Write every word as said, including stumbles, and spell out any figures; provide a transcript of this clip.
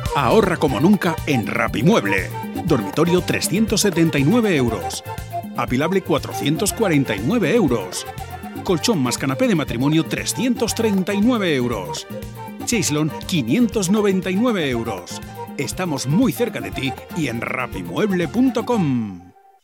Ahorra como nunca en Rapimueble. Dormitorio trescientos setenta y nueve euros. Apilable cuatrocientos cuarenta y nueve euros. Colchón más canapé de matrimonio trescientos treinta y nueve euros. Chaislon quinientos noventa y nueve euros. Estamos muy cerca de ti y en rapimueble punto com.